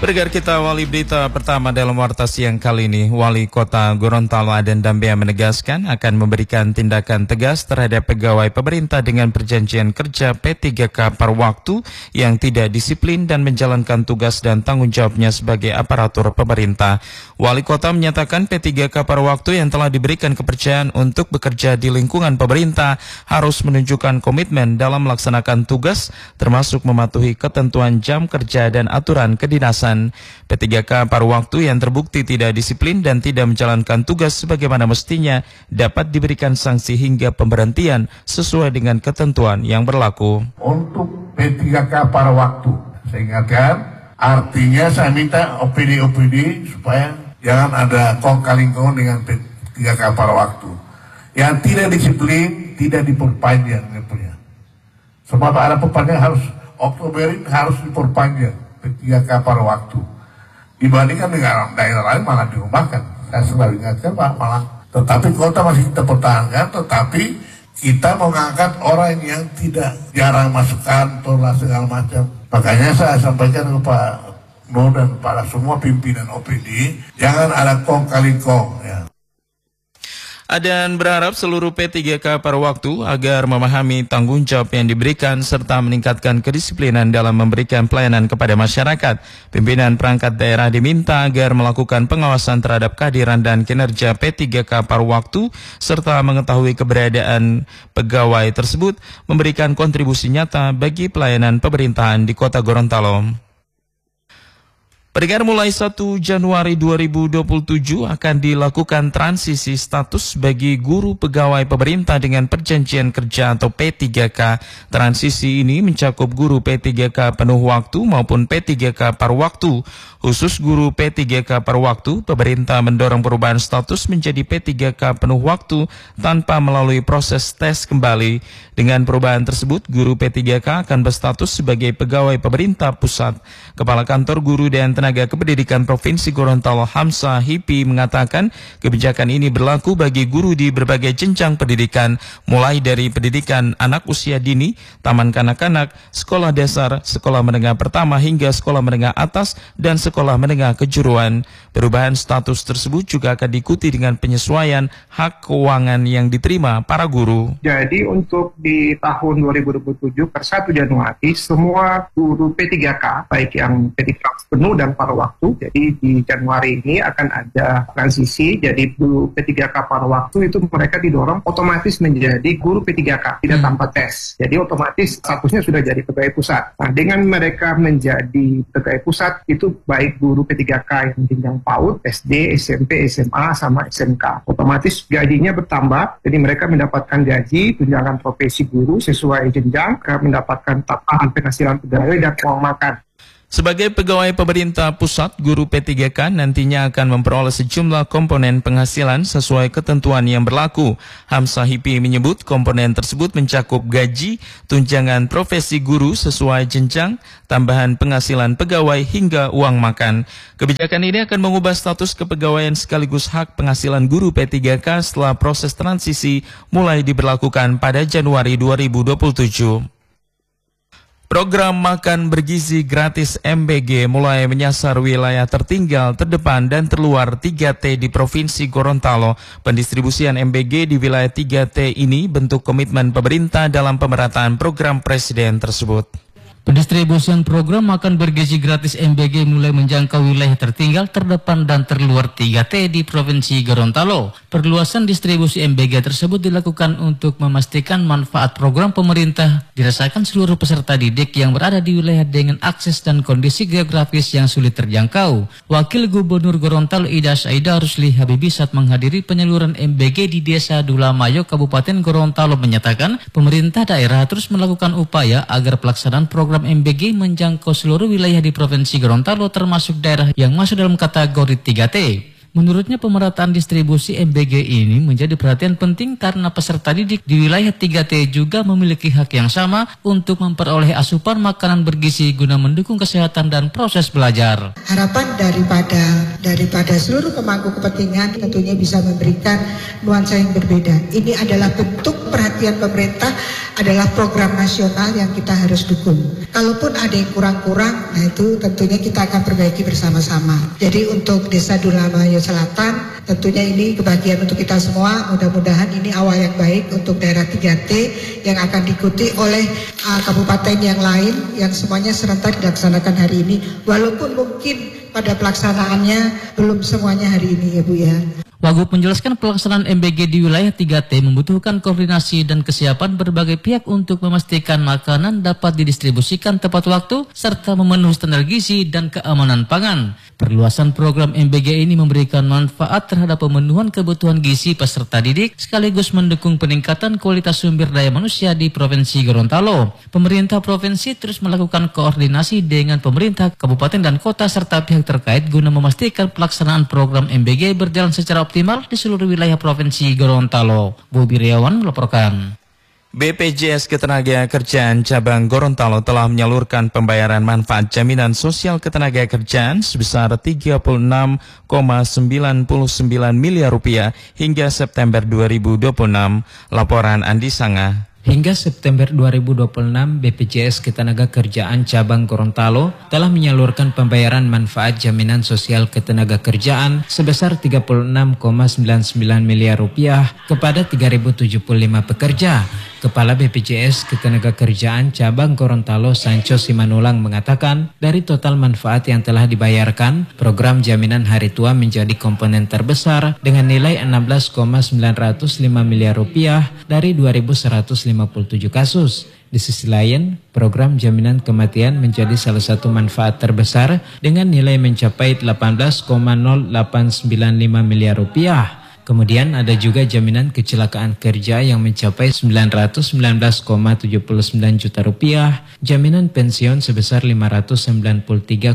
Pendengar kita, wali berita pertama dalam warta siang kali ini, Wali Kota Gorontalo Aden Dambea menegaskan akan memberikan tindakan tegas terhadap pegawai pemerintah dengan perjanjian kerja P3K per waktu yang tidak disiplin dan menjalankan tugas dan tanggung jawabnya sebagai aparatur pemerintah. Wali Kota menyatakan P3K per waktu yang telah diberikan kepercayaan untuk bekerja di lingkungan pemerintah harus menunjukkan komitmen dalam melaksanakan tugas, termasuk mematuhi ketentuan jam kerja dan aturan kedinasan. P3K paruh waktu yang terbukti tidak disiplin dan tidak menjalankan tugas sebagaimana mestinya dapat diberikan sanksi hingga pemberhentian sesuai dengan ketentuan yang berlaku. Untuk P3K paruh waktu, saya ingatkan, artinya saya minta OPD supaya jangan ada kong-kali-kong dengan P3K paruh waktu. Yang tidak disiplin, tidak diperpanjang. Sebab ada perpanjang harus, Oktoberin harus diperpanjang. P3K paruh waktu dibandingkan dengan daerah lain malah dirumahkan. Saya selalu ingatkan Pak, malah tetapi kota masih kita pertahankan, tetapi kita mengangkat orang yang tidak jarang masuk kantor segala macam. Makanya saya sampaikan ke Pak Nur dan para semua pimpinan OPD, jangan ada kong kali kong ya. Aden berharap seluruh P3K paruh waktu agar memahami tanggung jawab yang diberikan serta meningkatkan kedisiplinan dalam memberikan pelayanan kepada masyarakat. Pimpinan perangkat daerah diminta agar melakukan pengawasan terhadap kehadiran dan kinerja P3K paruh waktu serta mengetahui keberadaan pegawai tersebut memberikan kontribusi nyata bagi pelayanan pemerintahan di Kota Gorontalo. Pendengar, mulai 1 Januari 2027 akan dilakukan transisi status bagi guru pegawai pemerintah dengan perjanjian kerja atau P3K. Transisi ini mencakup guru P3K penuh waktu maupun P3K paruh waktu. Khusus guru P3K paruh waktu, pemerintah mendorong perubahan status menjadi P3K penuh waktu tanpa melalui proses tes kembali. Dengan perubahan tersebut, guru P3K akan berstatus sebagai pegawai pemerintah pusat. Kepala Kantor Guru dan Tenaga Kependidikan Provinsi Gorontalo Hamzah Hipi mengatakan kebijakan ini berlaku bagi guru di berbagai jenjang pendidikan, mulai dari pendidikan anak usia dini, taman kanak-kanak, sekolah dasar, sekolah menengah pertama hingga sekolah menengah atas, dan sekolah menengah kejuruan. Perubahan status tersebut juga akan diikuti dengan penyesuaian hak keuangan yang diterima para guru. Jadi untuk di tahun 2027 per 1 Januari, semua guru P3K, baik yang P3K penuh dan paruh waktu, jadi di Januari ini akan ada transisi, jadi guru P3K paruh waktu itu mereka didorong otomatis menjadi guru P3K, tidak tanpa tes. Jadi otomatis statusnya sudah jadi pegawai pusat. Nah, dengan mereka menjadi pegawai pusat, itu baik guru P3K yang jenjang PAUD, SD, SMP, SMA, sama SMK. Otomatis gajinya bertambah, jadi mereka mendapatkan gaji, tunjangan profesi guru sesuai jenjang, mendapatkan tambahan penghasilan pegawai dan uang makan. Sebagai pegawai pemerintah pusat, guru P3K nantinya akan memperoleh sejumlah komponen penghasilan sesuai ketentuan yang berlaku. Hamzah Hipi menyebut komponen tersebut mencakup gaji, tunjangan profesi guru sesuai jenjang, tambahan penghasilan pegawai hingga uang makan. Kebijakan ini akan mengubah status kepegawaian sekaligus hak penghasilan guru P3K setelah proses transisi mulai diberlakukan pada Januari 2027. Program makan bergizi gratis MBG mulai menyasar wilayah tertinggal, terdepan, dan terluar 3T di Provinsi Gorontalo. Pendistribusian MBG di wilayah 3T ini bentuk komitmen pemerintah dalam pemerataan program Presiden tersebut. Pendistribusian program makan bergizi gratis MBG mulai menjangkau wilayah tertinggal, terdepan, dan terluar 3T di Provinsi Gorontalo. Perluasan distribusi MBG tersebut dilakukan untuk memastikan manfaat program pemerintah dirasakan seluruh peserta didik yang berada di wilayah dengan akses dan kondisi geografis yang sulit terjangkau. Wakil Gubernur Gorontalo Ida Saida Rusli Habibi saat menghadiri penyaluran MBG di Desa Dulamayo, Kabupaten Gorontalo menyatakan pemerintah daerah terus melakukan upaya agar pelaksanaan program MBG menjangkau seluruh wilayah di Provinsi Gorontalo termasuk daerah yang masuk dalam kategori 3T. Menurutnya pemerataan distribusi MBG ini menjadi perhatian penting karena peserta didik di wilayah 3T juga memiliki hak yang sama untuk memperoleh asupan makanan bergizi guna mendukung kesehatan dan proses belajar. Harapan daripada seluruh pemangku kepentingan tentunya bisa memberikan nuansa yang berbeda. Ini adalah bentuk perhatian pemerintah adalah program nasional yang kita harus dukung. Kalaupun ada yang kurang-kurang, nah itu tentunya kita akan perbaiki bersama-sama. Jadi untuk Desa Dulamayo Selatan, tentunya ini kebahagiaan untuk kita semua. Mudah-mudahan ini awal yang baik untuk daerah 3T yang akan diikuti oleh kabupaten yang lain yang semuanya serentak dilaksanakan hari ini. Walaupun mungkin pada pelaksanaannya belum semuanya hari ini ya Bu ya. Wagub menjelaskan pelaksanaan MBG di wilayah 3T membutuhkan koordinasi dan kesiapan berbagai pihak untuk memastikan makanan dapat didistribusikan tepat waktu serta memenuhi standar gizi dan keamanan pangan. Perluasan program MBG ini memberikan manfaat terhadap pemenuhan kebutuhan gizi peserta didik sekaligus mendukung peningkatan kualitas sumber daya manusia di Provinsi Gorontalo. Pemerintah provinsi terus melakukan koordinasi dengan pemerintah kabupaten dan kota serta pihak terkait guna memastikan pelaksanaan program MBG berjalan secara optimal di seluruh wilayah Provinsi Gorontalo. Bobi Riawan melaporkan. BPJS Ketenagakerjaan Cabang Gorontalo telah menyalurkan pembayaran manfaat jaminan sosial ketenagakerjaan sebesar 36,99 miliar rupiah hingga September 2026. Laporan Andi Sanga. Hingga September 2026, BPJS Ketenagakerjaan Cabang Gorontalo telah menyalurkan pembayaran manfaat jaminan sosial ketenagakerjaan sebesar 36,99 miliar rupiah kepada 3.075 pekerja. Kepala BPJS Ketenagakerjaan Cabang Gorontalo Sancho Simanulang mengatakan, dari total manfaat yang telah dibayarkan, program jaminan hari tua menjadi komponen terbesar dengan nilai 16,905 miliar rupiah dari 2.157 kasus. Di sisi lain, program jaminan kematian menjadi salah satu manfaat terbesar dengan nilai mencapai 18,0895 miliar rupiah. Kemudian ada juga jaminan kecelakaan kerja yang mencapai 919,79 juta rupiah, jaminan pensiun sebesar 593,368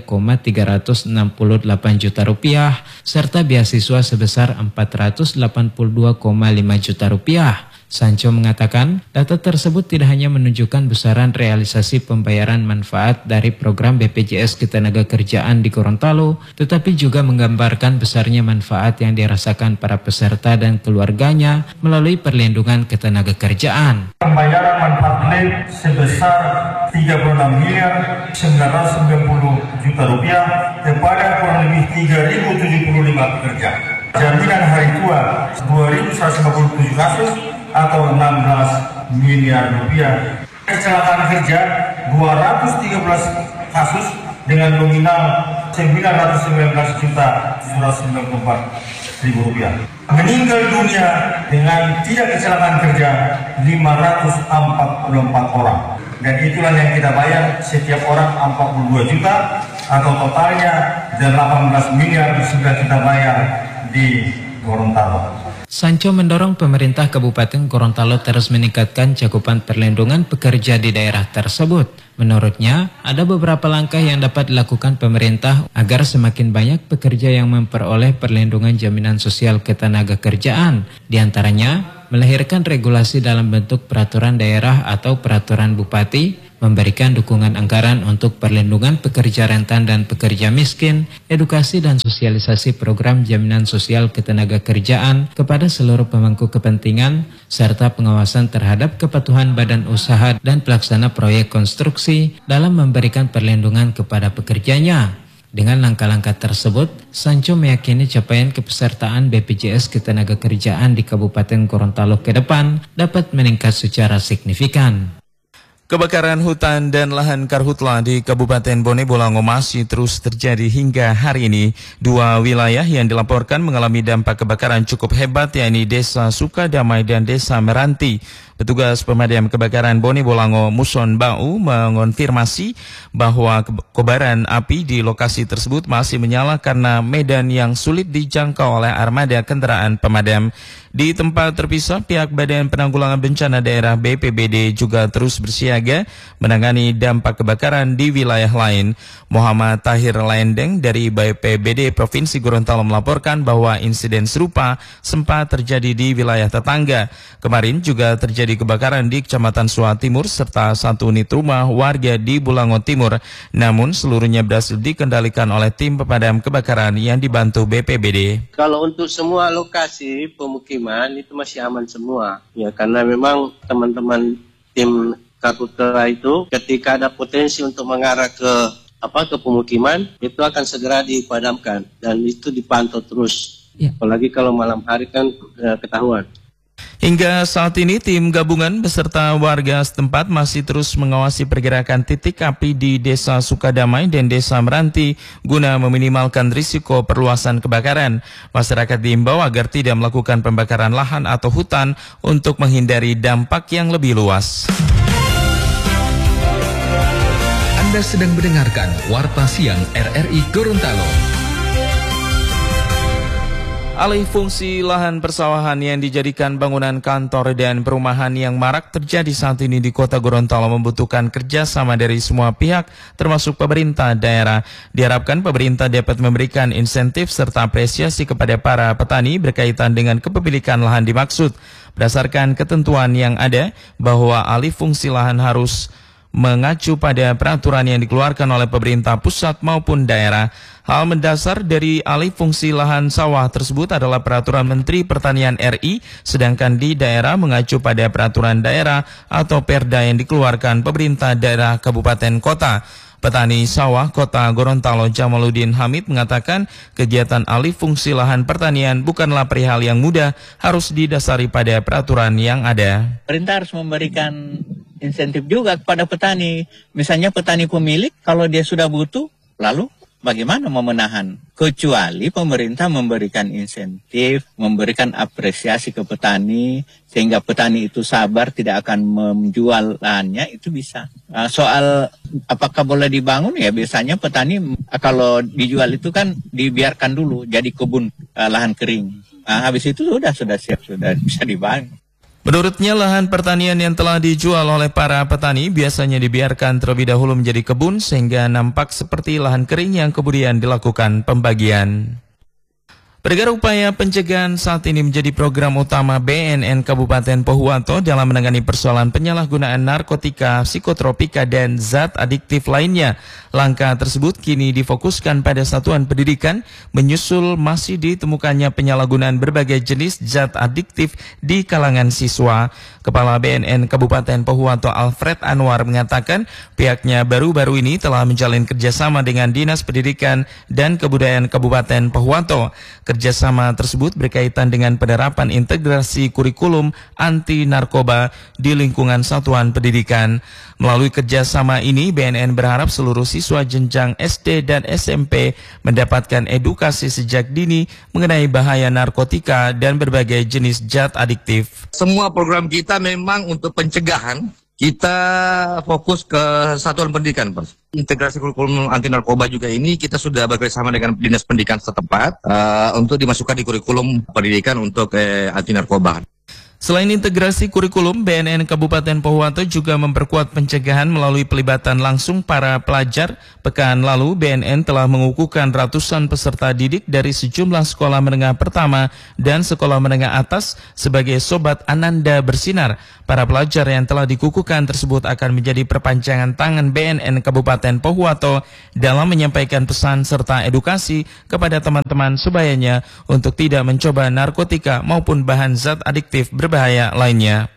juta rupiah, serta beasiswa sebesar 482,5 juta rupiah. Sancho mengatakan, data tersebut tidak hanya menunjukkan besaran realisasi pembayaran manfaat dari program BPJS Ketenagakerjaan di Gorontalo, tetapi juga menggambarkan besarnya manfaat yang dirasakan para peserta dan keluarganya melalui perlindungan ketenagakerjaan. Pembayaran manfaat klaim sebesar 36 miliar 990 juta rupiah kepada kurang lebih 3.075 pekerja. Jaminan hari tua 2.157 kasus atau 16 miliar rupiah. Kecelakaan kerja 213 kasus dengan nominal 919 juta 794 ribu rupiah. Meninggal dunia dengan tidak kecelakaan kerja 544 orang. Dan itulah yang kita bayar setiap orang 42 juta atau totalnya 18 miliar sudah kita bayar di Gorontalo. Sancho mendorong pemerintah Kabupaten Gorontalo terus meningkatkan cakupan perlindungan pekerja di daerah tersebut. Menurutnya, ada beberapa langkah yang dapat dilakukan pemerintah agar semakin banyak pekerja yang memperoleh perlindungan jaminan sosial ketenagakerjaan. Di antaranya, melahirkan regulasi dalam bentuk peraturan daerah atau peraturan bupati, memberikan dukungan anggaran untuk perlindungan pekerja rentan dan pekerja miskin, edukasi dan sosialisasi program jaminan sosial ketenagakerjaan kepada seluruh pemangku kepentingan, serta pengawasan terhadap kepatuhan badan usaha dan pelaksana proyek konstruksi dalam memberikan perlindungan kepada pekerjanya. Dengan langkah-langkah tersebut, Sancho meyakini capaian kepesertaan BPJS Ketenagakerjaan di Kabupaten Gorontalo ke depan dapat meningkat secara signifikan. Kebakaran hutan dan lahan karhutla di Kabupaten Bone Bolango masih terus terjadi hingga hari ini. Dua wilayah yang dilaporkan mengalami dampak kebakaran cukup hebat, yakni Desa Sukadamai dan Desa Meranti. Petugas pemadam kebakaran Bone Bolango Muson Bau mengonfirmasi bahwa kobaran api di lokasi tersebut masih menyala karena medan yang sulit dijangkau oleh armada kendaraan pemadam. Di tempat terpisah, pihak Badan Penanggulangan Bencana Daerah BPBD juga terus bersiaga menangani dampak kebakaran di wilayah lain. Muhammad Tahir Lendeng dari BPBD Provinsi Gorontalo melaporkan bahwa insiden serupa sempat terjadi di wilayah tetangga. Kemarin juga terjadi kebakaran di Kecamatan Suwa Timur serta satu unit rumah warga di Bolango Timur. Namun seluruhnya berhasil dikendalikan oleh tim pemadam kebakaran yang dibantu BPBD. Kalau untuk semua lokasi pemukiman itu masih aman semua, ya karena memang teman-teman tim karhutla itu ketika ada potensi untuk mengarah ke pemukiman itu akan segera dipadamkan dan itu dipantau terus. Apalagi kalau malam hari kan ketahuan. Hingga saat ini tim gabungan beserta warga setempat masih terus mengawasi pergerakan titik api di Desa Sukadamai dan Desa Meranti guna meminimalkan risiko perluasan kebakaran. Masyarakat diimbau agar tidak melakukan pembakaran lahan atau hutan untuk menghindari dampak yang lebih luas. Anda sedang mendengarkan Warta Siang RRI Gorontalo. Alih fungsi lahan persawahan yang dijadikan bangunan kantor dan perumahan yang marak terjadi saat ini di Kota Gorontalo membutuhkan kerjasama dari semua pihak, termasuk pemerintah daerah. Diharapkan pemerintah dapat memberikan insentif serta apresiasi kepada para petani berkaitan dengan kepemilikan lahan dimaksud. Berdasarkan ketentuan yang ada, bahwa alih fungsi lahan harus mengacu pada peraturan yang dikeluarkan oleh pemerintah pusat maupun daerah. Hal mendasar dari alih fungsi lahan sawah tersebut adalah peraturan Menteri Pertanian RI, sedangkan di daerah mengacu pada peraturan daerah atau perda yang dikeluarkan pemerintah daerah kabupaten kota. Petani sawah Kota Gorontalo Jamaluddin Hamid mengatakan kegiatan alih fungsi lahan pertanian bukanlah perihal yang mudah, harus didasari pada peraturan yang ada. Pemerintah harus memberikan insentif juga kepada petani. Misalnya petani pemilik, kalau dia sudah butuh, lalu bagaimana mau menahan? Kecuali pemerintah memberikan insentif, memberikan apresiasi ke petani, sehingga petani itu sabar tidak akan menjual lahannya, itu bisa. Soal apakah boleh dibangun, ya biasanya petani kalau dijual itu kan dibiarkan dulu jadi kebun lahan kering. Habis itu sudah siap, sudah bisa dibangun. Menurutnya lahan pertanian yang telah dijual oleh para petani biasanya dibiarkan terlebih dahulu menjadi kebun sehingga nampak seperti lahan kering yang kemudian dilakukan pembagian. Perkara upaya pencegahan saat ini menjadi program utama BNN Kabupaten Pohuwato dalam menangani persoalan penyalahgunaan narkotika, psikotropika, dan zat adiktif lainnya. Langkah tersebut kini difokuskan pada satuan pendidikan, menyusul masih ditemukannya penyalahgunaan berbagai jenis zat adiktif di kalangan siswa. Kepala BNN Kabupaten Pohuwato Alfred Anwar mengatakan pihaknya baru-baru ini telah menjalin kerjasama dengan Dinas Pendidikan dan Kebudayaan Kabupaten Pohuwato. Kerjasama tersebut berkaitan dengan penerapan integrasi kurikulum anti narkoba di lingkungan satuan pendidikan. Melalui kerjasama ini, BNN berharap seluruh siswa jenjang SD dan SMP mendapatkan edukasi sejak dini mengenai bahaya narkotika dan berbagai jenis zat adiktif. Semua program kita memang untuk pencegahan. Kita fokus ke satuan pendidikan, Pak. Integrasi kurikulum anti narkoba juga ini kita sudah bekerjasama dengan Dinas Pendidikan setempat untuk dimasukkan di kurikulum pendidikan untuk anti narkoba. Selain integrasi kurikulum, BNN Kabupaten Pohuwato juga memperkuat pencegahan melalui pelibatan langsung para pelajar. Pekan lalu, BNN telah mengukuhkan ratusan peserta didik dari sejumlah sekolah menengah pertama dan sekolah menengah atas sebagai Sobat Ananda Bersinar. Para pelajar yang telah dikukuhkan tersebut akan menjadi perpanjangan tangan BNN Kabupaten Pohuwato dalam menyampaikan pesan serta edukasi kepada teman-teman sebayanya untuk tidak mencoba narkotika maupun bahan zat adiktif berbahaya lainnya.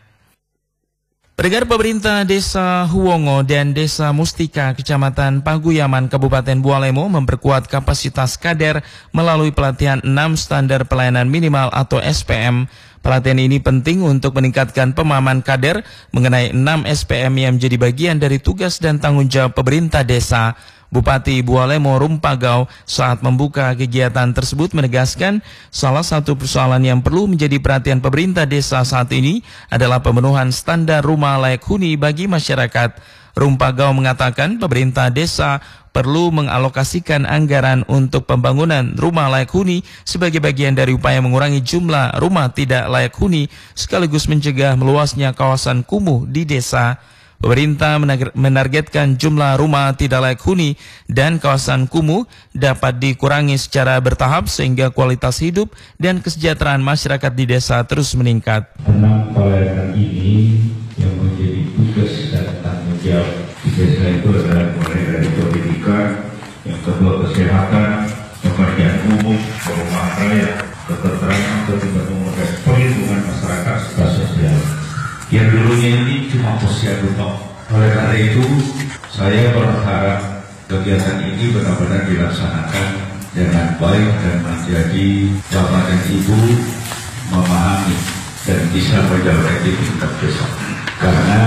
Pergar pemerintah Desa Huwongo dan Desa Mustika, Kecamatan Paguyaman, Kabupaten Bualemo memperkuat kapasitas kader melalui pelatihan 6 standar pelayanan minimal atau SPM. Pelatihan ini penting untuk meningkatkan pemahaman kader mengenai 6 SPM yang menjadi bagian dari tugas dan tanggung jawab pemerintah desa. Bupati Bualemo Rumpagau saat membuka kegiatan tersebut menegaskan salah satu persoalan yang perlu menjadi perhatian pemerintah desa saat ini adalah pemenuhan standar rumah layak huni bagi masyarakat. Rumpagau mengatakan pemerintah desa perlu mengalokasikan anggaran untuk pembangunan rumah layak huni sebagai bagian dari upaya mengurangi jumlah rumah tidak layak huni sekaligus mencegah meluasnya kawasan kumuh di desa. Pemerintah menargetkan jumlah rumah tidak layak huni dan kawasan kumuh dapat dikurangi secara bertahap sehingga kualitas hidup dan kesejahteraan masyarakat di desa terus meningkat. 6 pelayanan ini yang menjadi tugas dan tanggung jawab di desa itu adalah mulai dari pendidikan, yang kedua kesehatan, pekerjaan umum, perumahan rakyat, ketentraman, ketiga perlindungan masyarakat serta sosial. Yang dulunya ini cuma Posyandu. Oleh karena itu, saya berharap kegiatan ini benar-benar dilaksanakan dengan baik dan menjadi bapak dan ibu memahami dan bisa menjalankan di tingkat desa. Karena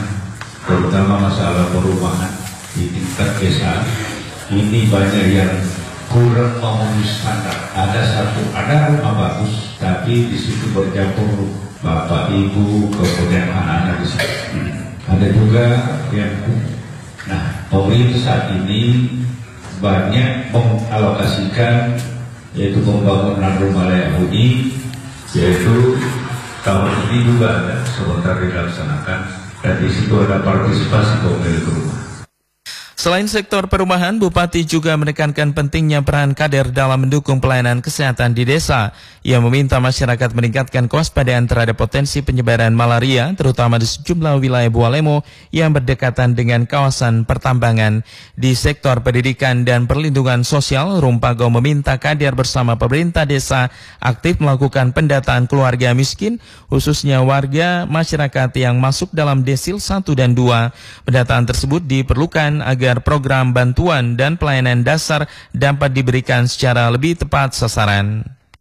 terutama masalah perumahan di tingkat desa ini banyak yang kurang memenuhi standar. Ada rumah bagus, tapi di situ bercampur bapak ibu kemudian anak-anak di situ. Ada juga yang pemerintah saat ini banyak mengalokasikan yaitu pembangunan rumah layak huni, yaitu tahun ini juga ada sebentar dilaksanakan dan di situ ada partisipasi pemilik rumah. Selain sektor perumahan, Bupati juga menekankan pentingnya peran kader dalam mendukung pelayanan kesehatan di desa. Ia meminta masyarakat meningkatkan kewaspadaan terhadap potensi penyebaran malaria, terutama di sejumlah wilayah Bualemo yang berdekatan dengan kawasan pertambangan. Di sektor pendidikan dan perlindungan sosial, Rumpago meminta kader bersama pemerintah desa aktif melakukan pendataan keluarga miskin, khususnya warga masyarakat yang masuk dalam desil 1 dan 2. Pendataan tersebut diperlukan agar program bantuan dan pelayanan dasar dapat diberikan secara lebih tepat sasaran.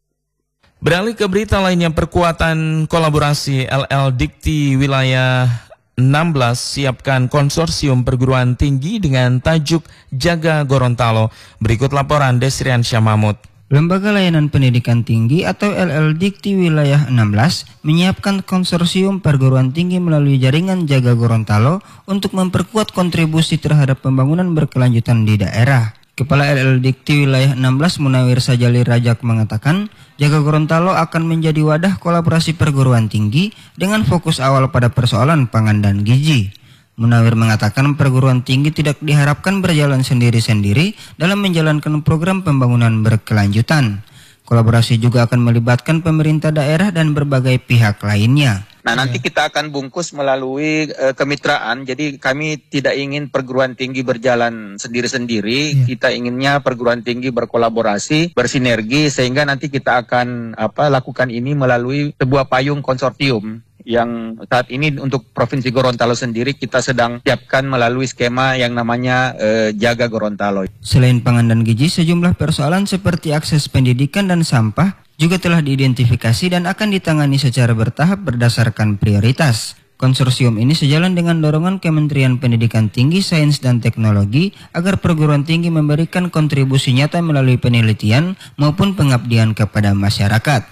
Beralih ke berita lainnya, perkuatan kolaborasi LL Dikti wilayah 16 siapkan konsorsium perguruan tinggi dengan tajuk Jaga Gorontalo. Berikut laporan Desrian Syamamut. Lembaga Layanan Pendidikan Tinggi atau LL Dikti Wilayah 16 menyiapkan konsorsium perguruan tinggi melalui jaringan Jaga Gorontalo untuk memperkuat kontribusi terhadap pembangunan berkelanjutan di daerah. Kepala LL Dikti Wilayah 16 Munawir Sajali Rajak mengatakan, Jaga Gorontalo akan menjadi wadah kolaborasi perguruan tinggi dengan fokus awal pada persoalan pangan dan gizi. Munawir mengatakan perguruan tinggi tidak diharapkan berjalan sendiri-sendiri dalam menjalankan program pembangunan berkelanjutan. Kolaborasi juga akan melibatkan pemerintah daerah dan berbagai pihak lainnya. Nah, nanti kita akan bungkus melalui kemitraan. Jadi kami tidak ingin perguruan tinggi berjalan sendiri-sendiri. Kita inginnya perguruan tinggi berkolaborasi, bersinergi, sehingga nanti kita akan lakukan ini melalui sebuah payung konsorsium. Yang saat ini untuk Provinsi Gorontalo sendiri kita sedang siapkan melalui skema yang namanya Jaga Gorontalo. Selain pangan dan gizi, sejumlah persoalan seperti akses pendidikan dan sampah juga telah diidentifikasi dan akan ditangani secara bertahap berdasarkan prioritas. Konsorsium ini sejalan dengan dorongan Kementerian Pendidikan Tinggi, Sains dan Teknologi agar perguruan tinggi memberikan kontribusi nyata melalui penelitian maupun pengabdian kepada masyarakat.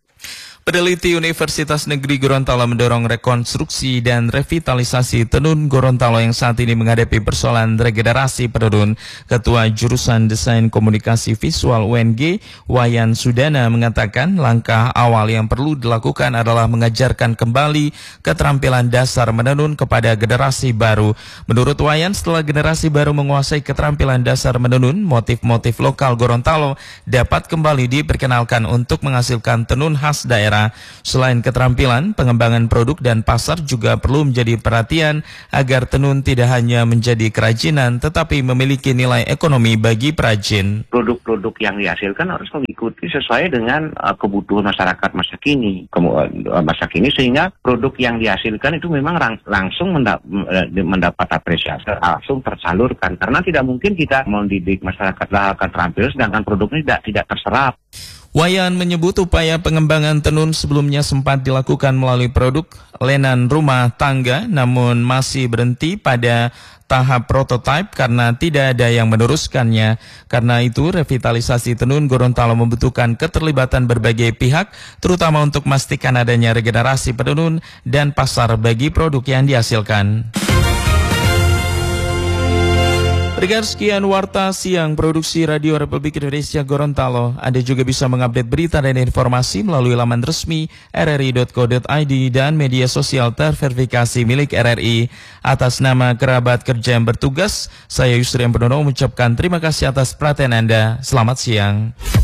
Peneliti Universitas Negeri Gorontalo mendorong rekonstruksi dan revitalisasi Tenun Gorontalo yang saat ini menghadapi persoalan regenerasi penenun. Ketua Jurusan Desain Komunikasi Visual UNG, Wayan Sudana, mengatakan langkah awal yang perlu dilakukan adalah mengajarkan kembali keterampilan dasar menenun kepada generasi baru. Menurut Wayan, setelah generasi baru menguasai keterampilan dasar menenun, motif-motif lokal Gorontalo dapat kembali diperkenalkan untuk menghasilkan tenun khas daerah. Selain keterampilan, pengembangan produk dan pasar juga perlu menjadi perhatian agar tenun tidak hanya menjadi kerajinan tetapi memiliki nilai ekonomi bagi perajin. Produk-produk yang dihasilkan harus mengikuti sesuai dengan kebutuhan masyarakat masa kini, sehingga produk yang dihasilkan itu memang langsung mendapat apresiasi, langsung tersalurkan. Karena tidak mungkin kita mendidik masyarakat akan terampil sedangkan produknya tidak terserap. Wayan menyebut upaya pengembangan tenun sebelumnya sempat dilakukan melalui produk lenan rumah tangga, namun masih berhenti pada tahap prototipe karena tidak ada yang meneruskannya. Karena itu, revitalisasi tenun Gorontalo membutuhkan keterlibatan berbagai pihak, terutama untuk memastikan adanya regenerasi penenun dan pasar bagi produk yang dihasilkan. Pendengar, sekian Warta Siang Produksi Radio Republik Indonesia Gorontalo. Anda juga bisa mengupdate berita dan informasi melalui laman resmi rri.co.id dan media sosial terverifikasi milik RRI. Atas nama kerabat kerja yang bertugas, saya Yusri Empedono mengucapkan terima kasih atas perhatian Anda. Selamat siang.